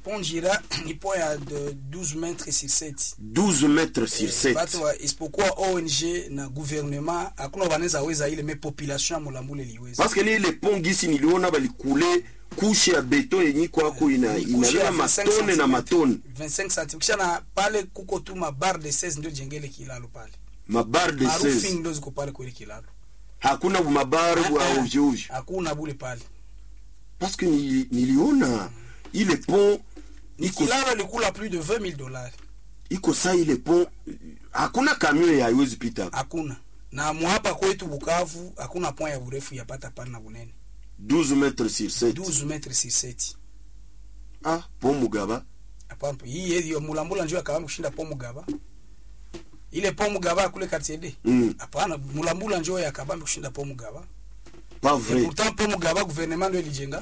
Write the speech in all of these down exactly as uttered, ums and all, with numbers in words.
pont Jira ni pont ya de douze mètres sur sept. douze mètres sur sept. Watu wa isipokuwa O N G na gouvernement hakuna wanaweza weza ile me population ya Mulambula liweza. Parce que ni ile pont gisi niliona balikule kushe ya beton yenye kwako ina inaleta matone na matone vingt-cinq centimètres. Kisha na pale kuko tu ma barre de seize ndio jengele kilalo pale. Ma barre de seize. Roofing ndio ziko pale kwa kilalo. Hakuna mabarre wa ovyo ovyo. Hakuna bule pale. Parce que niliona ile pont ni kilalo likula plus de vingt mille dollars. Iko saa ile pont hakuna camion ya haiwezi pita. Hakuna. Na mwapa kwetu Bukavu hakuna pont ya urefu yapata pale na bunene. douze mètres sur sept. douze mètres sur sept. Ah, pont Mugaba. Hapana, hii hiyo Mulambula njoo akawa kushinda pont Mugaba. Ile pont Mugaba kule quartier D. Hapana, mm. Mulambula njoo yakabambi kushinda pont Mugaba. Pas vrai. Et pourtant pont Mugaba gouvernement ndio ilijenga.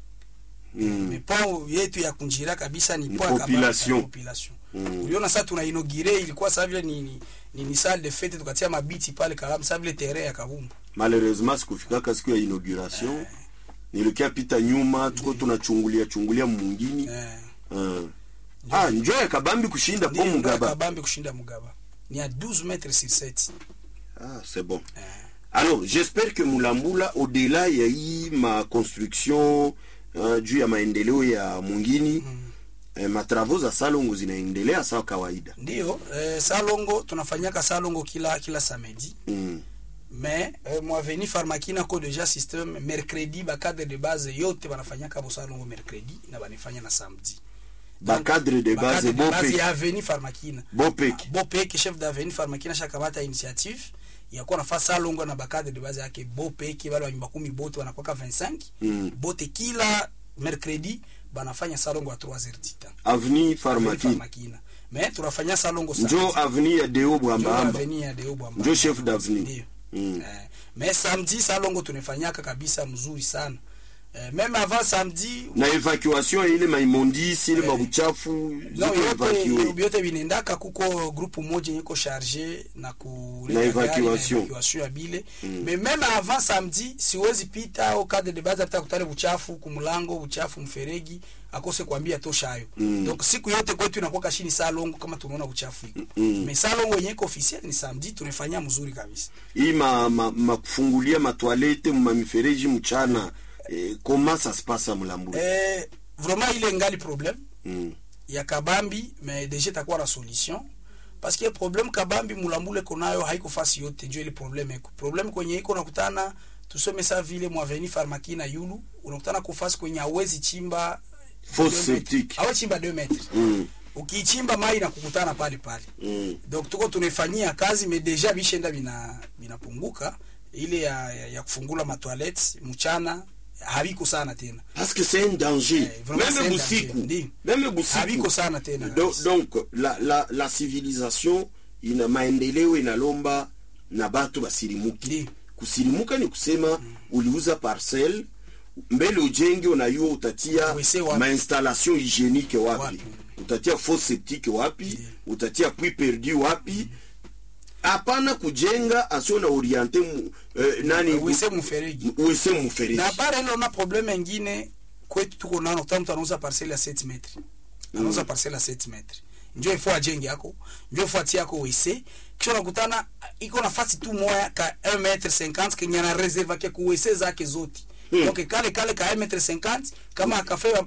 Mm. Mais pont yetu ya Kunjira kabisa ni pont population. population. Mm. Uliona sasa tuna inaugure ilikuwa sasa vile ni ni, ni, ni salle de fête tukatia mabiti pale kama sasa vile terrain ya Kabumbu. Malheureusement sikufika kwa siku ya inauguration. Eh. Nilikia pita nyuma tuko tunachungulia chungulia mwingine. Eh. Uh. Ah, njoo ya kabambi kushinda pont Mugaba. Kabambi kushinda Mugaba. Ni à douze mètres sur sept. Ah, c'est bon. Eh. Alors, j'espère que Mulambula au-delà ya hii ma construction uh, juu ya maendeleo ya mwingine mm. eh, matravaux za Salongo zinaendelea sawa kawaida. Ndio, eh, Salongo tunafanyaka Salongo kila kila samedi. Mm. Mais euh, moi veni Pharmakina ko déjà système mercredi ba cadre de base yote banafanyaka bo Salongo mercredi na banifanya na samedi. Ba cadre de base Bopek ya veni Pharmakina. Bopek. Bopek chef d'Aveni Pharmakina shakamata initiative ya kuwa nafasi Salongo na ba cadre de base yake Bopek wale wa nyumba kumi bote wanakuwa vingt-cinq. Mm. Bote kila mercredi banafanya Salongo à trois heures du temps. Avenue Pharmakina. Mais tunafanya Salongo samedi. Njo avenue ya Deo Bwamba. Avenue ya Deo Bwamba. Njo chef d'avenue. Mm. Eh, mais samedi Salongo tunafanyaka kabisa mzuri sana. Eh, même avant samedi na evacuation ile maimondisi ile mabuchafu no yote yote binendaka kuko groupe moja yiko chargé na ku na evacuation ya bile. Mm. Mais même avant samedi siwezi pita au cadre de base hata kutale buchafu kumlango buchafu mferegi akose kuambia tosha hayo. Mm. Donc siku yote kwetu inakuwa kashini Salongo kama tunaona uchafu hiko. Mm. Mais Salongo yenyewe officiel ni samedi tunafanya mzuri kabisa. Hii ma, ma, ma kufungulia matoilette mu mifereji mchana. Eh, comment ça se passe à Mulambula? Eh, vraiment il est ngali problème. Mm. Ya Kabambi mais déjà takuwa la solution parce que problème Kabambi Mulambula konayo haiko fasi yote ndio ile problème iko. Problème kwenye iko nakutana tuseme sa vile mwaveni Pharmakina yulu unakutana kwa fasi kwenye hawezi chimba fosse septique. Hawezi chimba deux mètres. Mm. Ukichimba mai na kukutana pale pale. Mm. Donc tuko tunafanyia kazi mais déjà bishenda bina binapunguka ile ya, ya, ya kufungula matoilettes mchana habiko sana tena parce que c'est un danger. Eh, même busiku même busiku habiko sana tena. Do, donc la la la civilisation ina maendeleo inalomba na batu basirimuki. Kusirimuka ni kusema mm. uliuza parcelle mbele ujenge unayua utatia ma installation hygiénique wapi, wapi. Utatia fosse septique wapi, yeah. Utatia puits perdu wapi. Mm. Hapana kujenga asio na oriente mu, eh, nani uwese mferegi uwese mferegi na bara ile na problème nyingine kwetu tuko nano mtu anauza parcelle ya sept mètres anauza mm. parcelle ya sept mètres njoo ifo ajenge yako njoo fuatia yako uwese kisha nakutana iko nafasi tu moja ka un mètre cinquante kenya na reserve yake kuwese zake zote. Mm. Donc kale kale ka un mètre cinquante kama akafa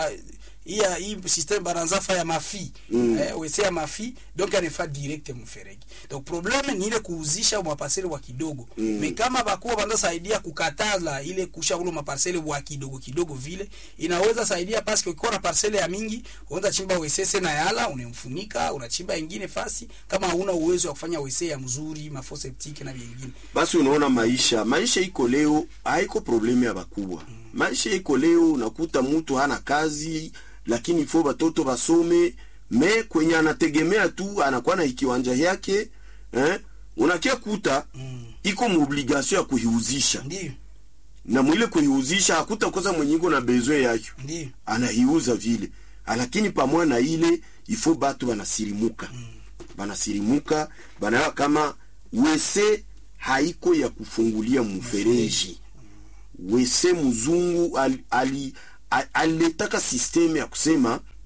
iya hii système baranzafa ya mafi. Mm. Eh wese ya mafi donc anafa direct mferegi. Donc problème ni ile kuuzisha maparcelle wa kidogo. Mm. Mais kama bakuwa banda saidia kukataza ile kusha ule maparcelle wa kidogo kidogo vile inaweza saidia parce que ukiwa na parcelle ya mingi unaweza chimba wese na yala unemfunika unachimba nyingine fasi kama huna uwezo wa kufanya wese ya mzuri mafo septique na vingine. Basi unaona maisha maisha iko leo haiko probleme ya bakubwa. Mm. Maisha iko leo unakuta mtu hana kazi lakini ifo batoto basome me kwenye anategemea tu anakuwa na kiwanja yake eh unakia kuta mm. iko obligation ya kuhiuzisha. Ndio. Na mwile kuhiuzisha hakuta kosa mwenye iko na besoin yake. Ndio. Anahiuza vile. Lakini pamoja na ile ifo batu banasirimuka. Mm. Banasirimuka banawa kama wese haiko ya kufungulia mfereji. Mm. Wese mzungu ali, ali aletaka system ya kusema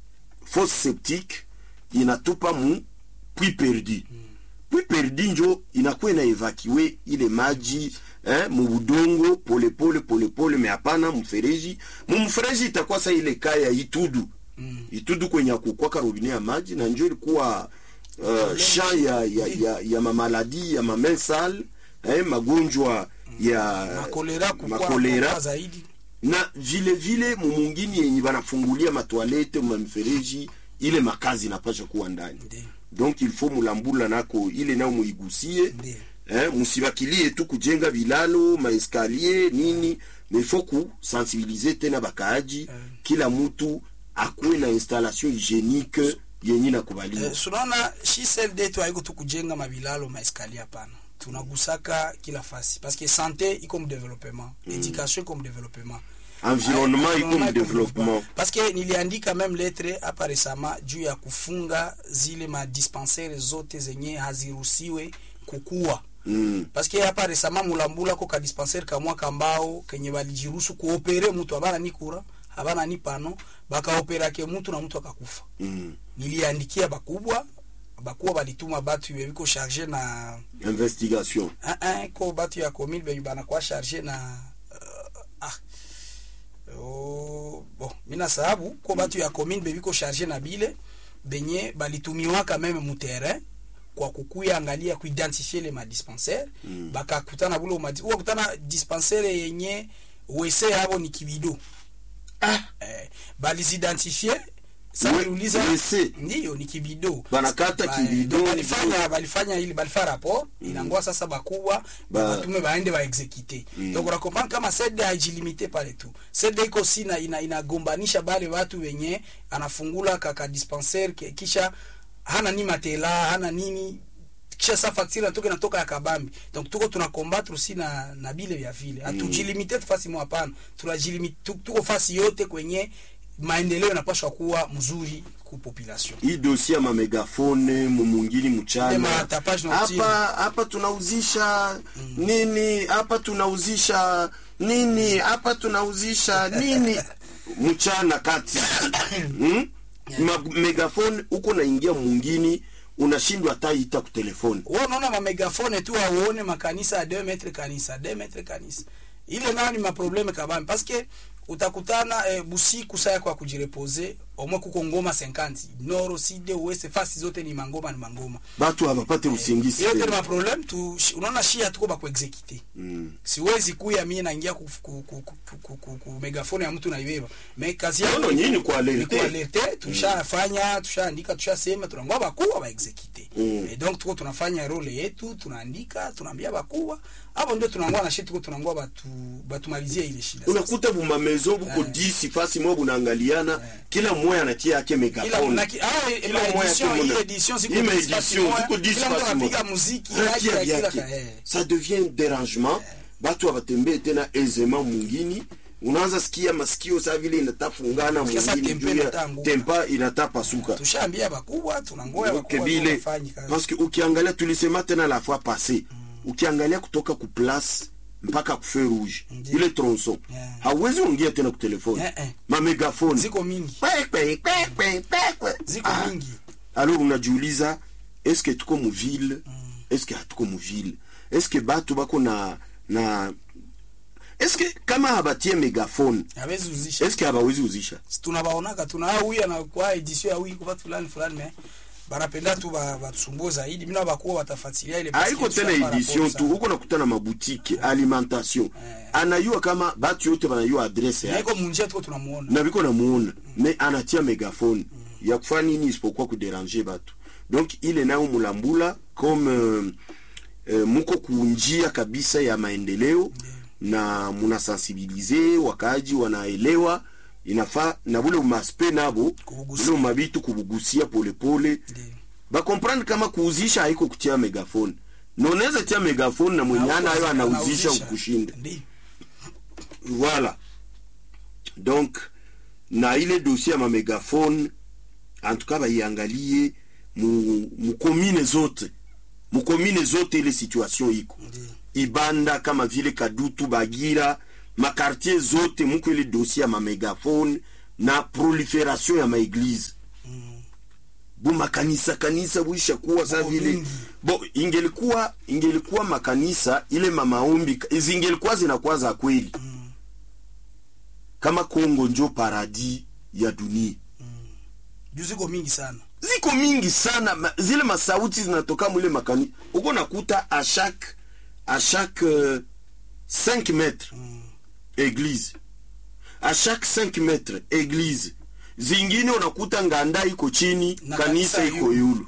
fosse septique inatupa mu puits perdu. Mm. Puits perdu njo inakuwa na evacuer ile maji eh, mu budongo pole pole pole pole, me hapana mfereji. Mu mfereji itakuwa sa ile kaya Itudu. Mm. Itudu kwenye kukua karobine ya maji na njo ilikuwa uh, sha ya ya, ya ya mamaladi ya mamensal eh, magonjwa ya makolera makolera zaidi, na vile vile mumungini yenye banafungulia matoilette mu mfereji ile makazi napasha kuwa ndani. Donc il faut mulambula nako ile nao muigusie. Eh, musibakilie tu kujenga vilalo maeskalier nini, mais faut ku sensibiliser tena bakaaji uh, kila mtu akuwe na installation hygienique yenye nakubaliwa. Uh, sunaona shi sel yetu haiko tu kujenga mavilalo maeskalier, hapana. Tunagusaka kila fasi parce que santé iko mu développement, mm. éducation iko mu développement, environnement iko mu développement. Parce que niliandika même lettre hapa récemment juu ya kufunga zile ma dispensaires zote zenye haziruhusiwe kukua. Mm. Parce que hapa récemment mulambula ko ka dispensaire ka mwaka ambao kenye balijiruhusu kuopere mtu abana ni kura abana ni pano bakaopera ke mtu na mtu akakufa. Mm. Niliandikia bakubwa bakubwa balituma batu biko charger na investigation. Ah ah ko batu ya commune be bana kwa charger na uh, ah oh bon mina sababu ko batu ya commune be biko charger na bile benye balitumiwa quand même mu terrain kwa kukuya angalia kuidentifie le ma dispensaire. Mm. Baka kutana bulo ma uwa kutana dispensaire yenye wese hapo ni kibido. Ah eh bali identifier sasa uliza ndio ni kibido banakata kibido balifanya balifanya ili balifanya rapport. Mm. Inangwa sasa bakubwa batume baende ba exécuter. Mm. Donc on comprend kama sede hajilimite pale tu, sede iko sina ina inagombanisha bale watu wenye anafungula kaka dispensaire kisha hana ni matela hana nini kisha sa facture natoka natoka ya kabambi. Donc tuko tuna combattre aussi na na bile vya vile hatujilimite fasi mwa hapana, tunajilimite tuko fasi yote kwenye maendeleo yanapaswa kuwa mzuri ku population. Hii dossier ma megafone mumungini mchana hapa hapa tunauzisha mm. nini hapa tunauzisha nini hapa tunauzisha nini mchana kati hmm? Yeah. Ma megafone uko naingia mungini unashindwa hata ita ku telefone. Wewe unaona ma megafone tu waone makanisa deux metres kanisa deux metres kanisa ile nao ni ma problème kabambi parce que utakutana eh, busiku saa kwa kujireposer omwe kuko ngoma cinquante nord sud ouest fasi zote ni mangoma ni mangoma batu hawapate usingizi. Hiyo ndio problem tu unaona shia tuko ba ku execute. Mm. Siwezi kuya mimi naingia ku ku, ku, ku, ku, ku, ku megafone ya mtu naibeba. Me kazi yao no, nyinyi kwa alerte. Kwa alerte tushafanya, mm. tushaandika, tushasema tunangwa bakubwa ba execute. Mm. Et donc tuko tunafanya role yetu, tunaandika, tunaambia bakubwa. Hapo ndio tunangwa na shit tuko tunangwa batu batumalizie ile shida. Unakuta buma maison buko eh. dix fasi mwa bunaangaliana eh. kila mmoja anatia yake megafone. Kila mmoja ile edition ziko dix fasi mwa muziki yake kila eh. Ça devient dérangement. Eh. Batu watembe tena aisément mungini. Unaanza sikia masikio saa vile inatafungana mwingine juu tempa inatapa suka. Tushaambia bakubwa tunangoya bakubwa tunafanya kazi. Parce que ukiangalia tulisema tena la fois passée, mm. ukiangalia kutoka ku place mpaka ku feu rouge, mm. ile tronçon. Yeah. Hauwezi ongea tena ku telefone. Yeah, eh. Ma megaphone ziko mingi. Pe pe pe pe pe. Ziko ah. mingi. Alors unajiuliza est-ce que tuko mu ville? Mm. Est-ce que hatuko mu ville? Est-ce que batu bako na na Est-ce que kama habatie megaphone hawezi uzisha? Est-ce que hawezi uzisha? Tunabaonaka tunauya na kwa edition ya wiki kwa fulani fulani me barapenda tu batusumbue zaidi. Mimi na bakuwa watafuatilia ile basi. Haiko tena edition tu, huko nakutana mabutiki yeah. alimentation. Yeah. Anayua kama batu yote banayua adresse yake. Haiko munjia tuko tunamuona. Na biko namuona. Mm. Me anatia megaphone. Mm. Ya kufanya nini isipokuwa kuderanger batu. Donc ile nao mulambula comme euh, euh, muko kunjia kabisa ya maendeleo. Yeah. Na muna sensibiliser wakaji wanaelewa inafaa na bule umaspe nabo bule mabitu kubugusia pole pole ba comprendre kama kuuzisha haiko kutia megaphone noneza tia megaphone na mwenyana hayo anauzisha ukushinda. Voilà. Donc na ile dossier ya ma megaphone en tout cas ba iangalie mu mu commune zote mu commune zote ile situation iko Ibanda kama vile Kadutu, Bagira, makartier zote muko ile dossier ya ma megaphone na proliferation ya ma église. Mm. bu makanisa kanisa buisha kuwa sa vile bo ingelikuwa ingelikuwa makanisa ile mamaombi zingelikuwa zinakuwa za kweli mm. kama Kongo njo paradis ya dunia mm. ziko mingi sana ziko mingi sana ma, zile masauti zinatoka mwile makani uko nakuta a chaque a chaque uh, cinq mètres mm. église a chaque cinq mètres église zingine unakuta nganda iko chini na kanisa iko yulu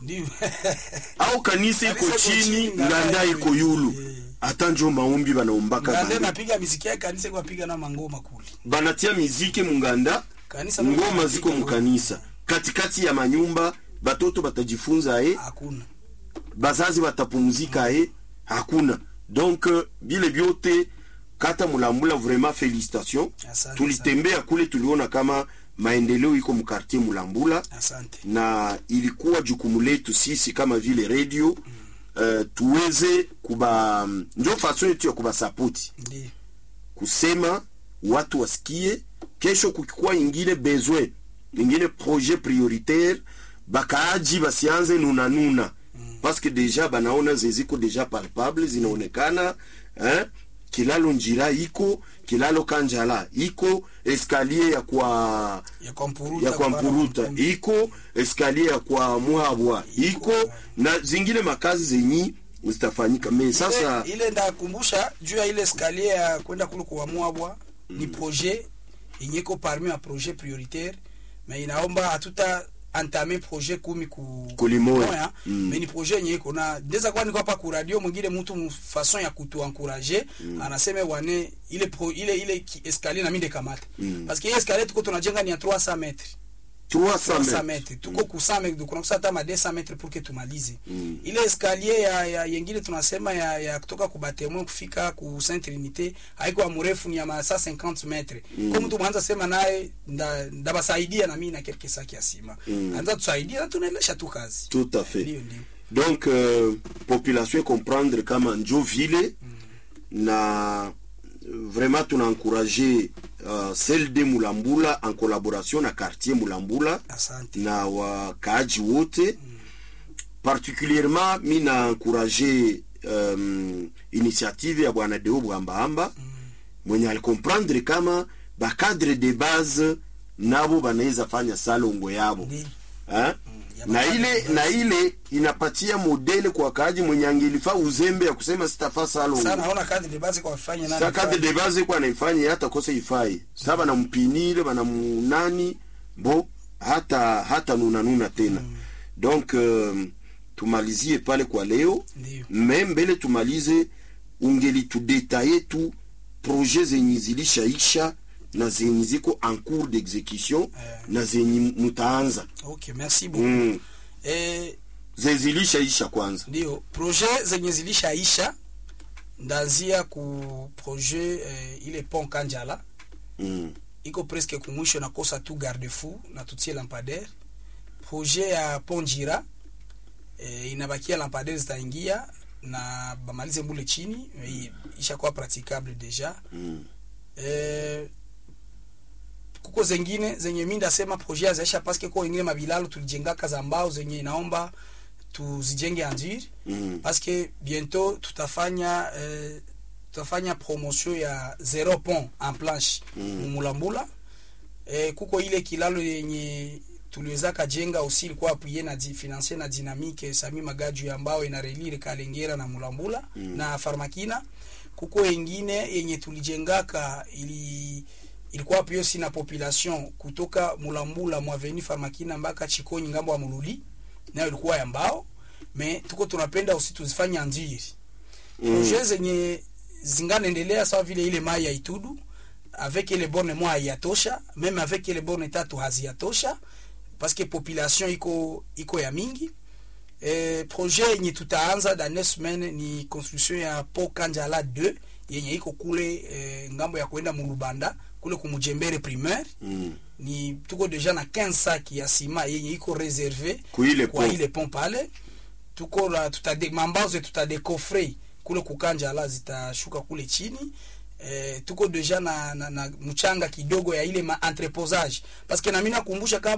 au kanisa iko chini nganda iko yulu hata njo maombi banaombaka nganda napiga muziki ya kanisa iko piga na mangoma kule banatia muziki munganda kanisa ngoma ziko mkanisa katikati ya manyumba batoto batajifunza eh hakuna bazazi batapumzika eh hakuna donc bile biote kata mulambula vraiment félicitations tulitembea kule tuliona kama maendeleo iko mkartie mulambula. Asante. Na ilikuwa jukumu letu sisi kama vile radio mm. uh, tuweze kuba ndio façon yetu ya kuba support ndi kusema watu wasikie kesho kukikuwa ingine besoin ingine projet prioritaire bakaaji basianze nuna nuna mm. parce que déjà banaona zeziko déjà palpable zinaonekana hein kilalo njira iko kilalo kanjala iko escalier ya kwa ya kwa mpuruta, ya kwa mpuruta iko escalier ya kwa muhabwa iko na zingine makazi zenyi zitafanyika. Mais sasa ile, ile ndakumbusha juu ya ile escalier ya kwenda kule kwa muhabwa mm. ni projet inyeko parmi ma projet prioritaire mais inaomba hatuta entamer projet kumi ku kulimoya mm. mais ni projet yenye iko na deza kwa niko hapa ku radio mwingine mtu façon ya kutu encourager mm. anasema wane ile pro, ile ile escalier na minde kamata mm. parce que ile escalier tuko tunajenga ni ya trois cents mètres trois cents mètres tuko ku cent mètres donc unakusa hata ma deux cents mètres pour que tumalize mm. ile escalier ya, ya yengine tunasema ya, ya kutoka ku bâtiment kufika ku Sainte Trinité haiko mrefu ni ya ma cent cinquante mètres mm. kama mtu mwanza sema naye ndabasaidia na mimi na quelque saki ya sima mm. anza tusaidia na tunaelesha tu kazi tout à fait ndio ndio donc euh, population comprendre kama njo vile mm. na vraiment tuna encourager uh, celle de Mulambula en collaboration na quartier Mulambula. Asante. Na wakaaji wote mm. particulièrement mina encourager um, initiative ya bwana Deo Bwambahamba mm. mwenye alikomprendre kama ba cadre de base nabo banaweza fanya salongo yabo mm. eh? mm. na ile na ile inapatia modele kwa kaji mwenye angelifaa uzembe ya kusema sitafa salongo sana naona cadre de base kwa fanya nani sasa cadre de base kwa naifanya hata kosa ifai sasa na mpinile bana munani bo hata hata nuna nuna tena mm. donc uh, tumalizie pale kwa leo mais mbele tumalize ungeli tu detailler tu projet zenye zilishaisha na zenye ziko en cours d'exécution eh. na zenye mutaanza. Okay, merci beaucoup. Mm. Eh zilishaisha kwanza. Ndio, projet zenye zilishaisha ndazia ku projet eh, ile pont Kanjala. Mm. Iko presque kumwisho na kosa tu garde-fou na tutie lampadaire. Projet ya pont Jira eh, inabakia lampadaire zitaingia na bamalize mbule chini mm. ishakuwa praticable deja. Mm. Eh kuko zengine zenye mimi ndasema projet zaisha parce que kwa ingine mabilalo tulijenga kaza mbao zenye inaomba tuzijenge andir mm. parce que bientôt tutafanya eh, tutafanya promotion ya zero pont en planche mm. Mulambula eh, kuko ile kilalo yenye tuliweza kajenga aussi kwa appuyer na di financer na dynamique Sami Magaju ya mbao ina relire Kalengera na Mulambula mm. na Farmakina. Kuko ingine yenye tulijengaka ili ilikuwa pia si na population kutoka Mulambula mwaveni Farmakina mpaka Chikonyi ngambo wa Mululi nayo ilikuwa ya mbao mais tuko tunapenda usi tuzifanye andiri mm. projet zenye zinganendelea sawa vile ile mai ya Itudu avec les bornes mois yatosha même avec les bornes tatu haziyatosha parce que population iko iko ya mingi. Eh, projet yenye tutaanza dans deux semaines ni construction ya pont Kanjala deux yenye iko kule eh, ngambo ya kwenda Mulubanda kule kumujembere primaire mm. ni tuko deja na quinze sacs ya sima yenye iko reservé kwa ile pont pale tuko la tutade mambazo tutadekofre kule Kukanjala zitashuka kule chini. Eh, tuko deja na, na, na mchanga kidogo ya ile ma entreposage parce que na mimi nakumbusha kama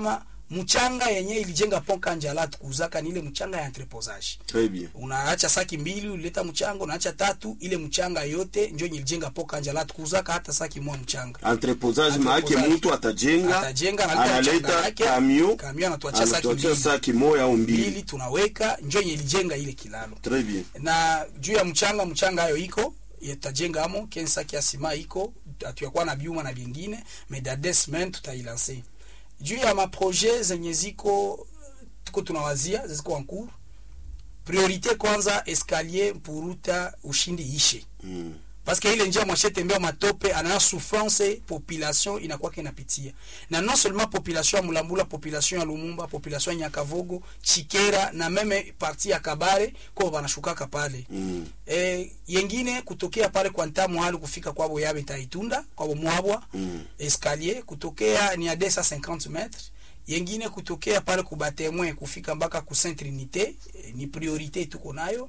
mchanga yenye ilijenga pont Kanjala tukuzaka ni ile mchanga ya entreposage. Très bien. Unaacha saki mbili ulileta mchanga, unaacha tatu, ile mchanga yote ndio ilijenga pont Kanjala tukuzaka hata saki moja mchanga. Entreposage maana mtu atajenga, atajenga analeta kamio, kamio anatuachia saki mbili. Saki moja au mbili. Mbili tunaweka ndio ilijenga ile kilalo. Très bien. Na juu ya mchanga mchanga hayo iko yatajenga amo kensa kiasima iko atuyakuwa na biuma na vingine mais da des semaines tutailancer. Juu ya ma projet zenye ziko tuko tunawazia ziko en cours. Priorité kwanza escalier puruta ushindi ishe. Mm. Parce que ile njia mwashe tembea matope ana souffrance population inakuwa inapitia. Na non seulement population ya Mulambula, population ya Lumumba, population ya Nyakavogo, Chikera na meme parti ya Kabare kwa wanashukaka pale. Mm. Eh yengine kutokea pale kwa Ntamu hali kufika kwa Boyabe Taitunda, kwa Mwabwa, mm. escalier kutokea ni ya deux cent cinquante mètres. Yengine kutokea pale kubatemwe kufika mpaka ku Saint Trinité, eh, ni priorité tuko nayo.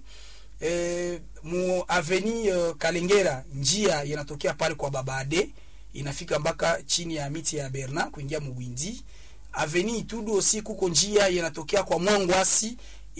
Eh, mu avenue uh, Kalengera njia yanatokea pale kwa Babade inafika mpaka chini ya miti ya Berna kuingia Mubindi. Avenue Itudu aussi kuko njia yanatokea kwa Mwangwasi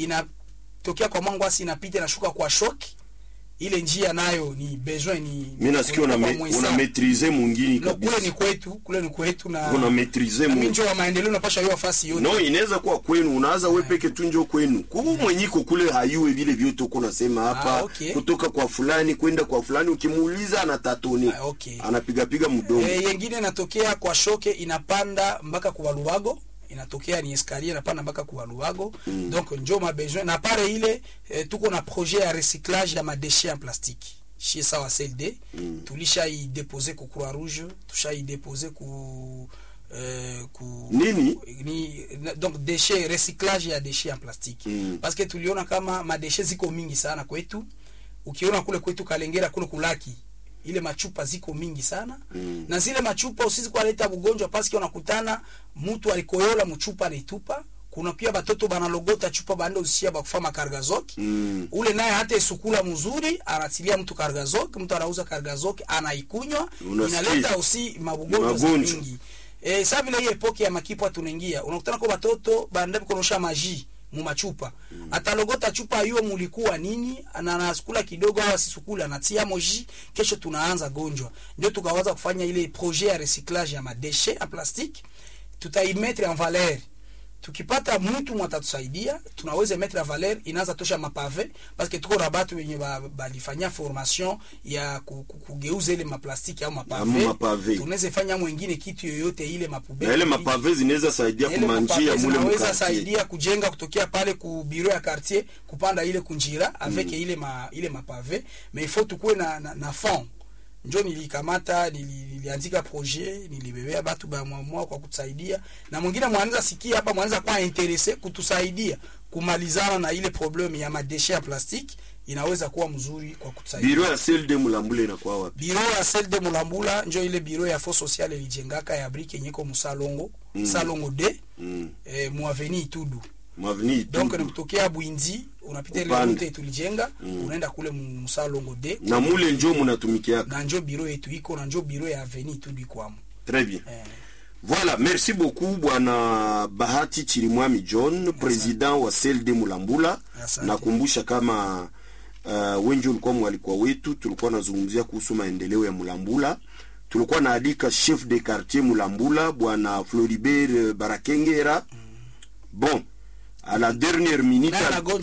inatokea kwa Mwangwasi inapita na shuka kwa Shoki. Ile njia nayo ni besoin ni mimi nasikia una una maîtriser mwingine kabisa. Kule ni kwetu, kule ni kwetu na una maîtriser mwingine. Mimi wa maendeleo napasha hiyo fasi yote. No, inaweza kuwa kwenu, unaanza wewe peke tu njoo kwenu. Kubu mwenyiko kule hayue vile vyote uko nasema hapa ah, okay. Kutoka kwa fulani kwenda kwa fulani ukimuuliza anatatoni. Ah, okay. Anapiga piga mdomo. Eh, yengine natokea kwa Shoke inapanda mpaka kwa Lubago. Inatokea ni escalier napanda mpaka kwa Lubago. Mm. Donc njoo ma besoin na pare ile eh, tuko na projet ya recyclage ya ma déchets en plastique. Chez sawa C L D, mm. tulisha i déposer ku Croix Rouge, tusha i déposer ku euh ku nini ni donc déchets recyclage ya déchets en plastique. Mm. Parce que tuliona kama ma déchets ziko mingi sana kwetu. Ukiona kule kwetu Kalengera kule kulaki ile machupa ziko mingi sana. Mm. Na zile machupa usisi kwa leta ugonjwa paski unakutana mtu alikoyola mchupa anaitupa. Kuna pia batoto banalogota chupa bando usia bakufama kargazoki. Mm. Ule naye hata isukula mzuri anatilia mtu kargazoki, mtu anauza kargazoki anaikunywa, inaleta usi mabugonjwa mingi. Eh sasa vile ile epoke ya makipo tunaingia, unakutana kwa batoto bandabi konosha maji mu machupa. Mm. Atalogota chupa hiyo mulikuwa nini, ananasukula kidogo au asisukula anatia moji, kesho tunaanza gonjwa. Ndio tukawaza kufanya ile projet ya recyclage ya madeshe ya plastique, tutaimetre en valeur. Tukipata mtu mtatusaidia, tunaweza mettre en valeur, inaanza tosha mapave parce que tuko rabatu wenye balifanya formation ya kugeuza ile maplastiki au mapave. Mapave. Tunaweza fanya mwingine kitu yoyote ile mapube. Ile mapave zinaweza saidia kumanjia mule mkati. Inaweza saidia kujenga kutokea pale ku bureau ya quartier kupanda ile kunjira avec mm. ile ma ile mapave, mais il faut tukue na na, na fond. Njo nilikamata niliandika projet nilibebea batu ba mwa kwa kutusaidia na mwingine mwanza sikia hapa mwanza kwa interesse kutusaidia kumalizana na ile problem ya madeshe ya plastiki inaweza kuwa mzuri kwa kutusaidia. Biro ya C L D Mulambula inakuwa wapi? Biro ya C L D Mulambula njo ile biro ya Fonds Social ilijengaka ya brique yenyeko Musalongo, mm. Salongo D, mm. eh, mu avenue Itudu. Mavni donc ni kutokea Bwindi unapita ile route tulijenga mm. unaenda kule Musalongo D na mule njoo mnatumikia na njoo biro yetu iko na njoo biro ya avenue Itudu kwamo. Très bien. Eh. Voilà, merci beaucoup bwana Bahati Chirimwami John, yes, president wa C L D Mulambula. Yes, nakumbusha kama uh, wengi ulikuwa mwalikuwa wetu, tulikuwa nazungumzia kuhusu maendeleo ya Mulambula. Tulikuwa naandika chef de quartier Mulambula bwana Floribert Barakengera. Mm. Bon, à la dernière minute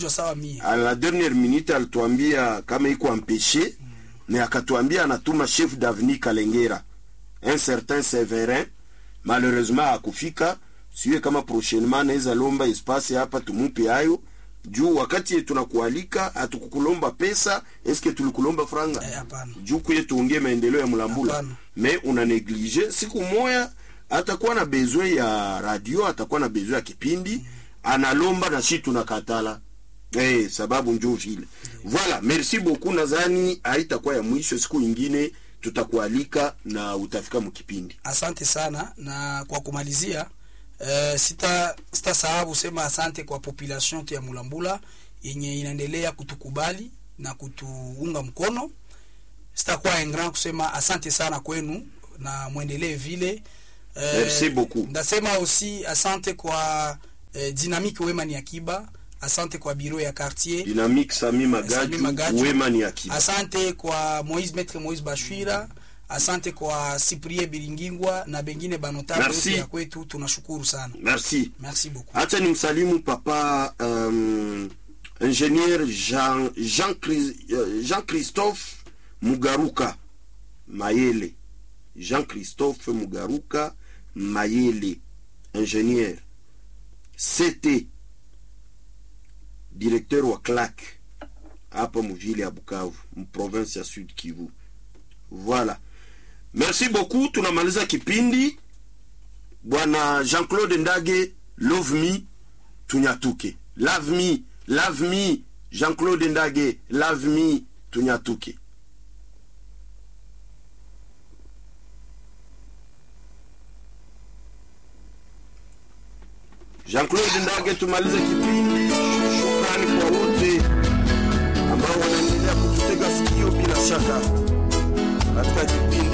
à la dernière minute alituambia kama iko empêché, mm. na akatuambia anatuma chef d'avenue Kalengera un certain Severin, malheureusement akufika. Siwe kama prochainement naweza lomba espace hapa tumupe hayo juu wakati tunakualika atukukulomba pesa, eske tulikulomba franga? Eh, hapana. Juu kuye tuongee maendeleo ya Mulambula. Mais una négligé siku moya atakuwa na besoin ya radio, atakuwa na besoin ya kipindi, mm. analomba na shitu na katala. Eh, sababu njoo vile. Voilà, merci beaucoup, nadhani haitakuwa ya mwisho, siku nyingine tutakualika na utafika mkipindi. Asante sana, na kwa kumalizia Uh, sita sita sababu sema asante kwa population ya Mulambula yenye inaendelea kutukubali na kutuunga mkono. Sitakuwa ingra kusema asante sana kwenu na muendelee vile. Eh, Merci beaucoup. Ndasema aussi asante kwa eh, Dynamique Wema ni Akiba, asante kwa biro ya quartier Dynamique Sami Magaju, Magaju. Wema ni Akiba. Asante kwa Moise Maître Moise Bashwira, asante kwa Cyprien Biringingwa na bengine banotable ya kwetu, tunashukuru sana. Merci. Merci beaucoup. Acha ni msalimu papa um, ingénieur Jean Jean Jean Christophe Mugaruka Mayele. Jean Christophe Mugaruka Mayele, ingénieur. C T directeur wa C L A C hapa mvile ya Bukavu, province ya Sud Kivu. Voilà. Merci beaucoup, tunamaliza kipindi. Bwana Jean-Claude Ndage, love me tunyatuke. Love me, love me, Jean-Claude Ndage, love me tunyatuke. Jean-Claude Ndage, tumalize kipindi. Shukrani kwa wote ambao wanaendelea kututega sikio bila shaka katika kipindi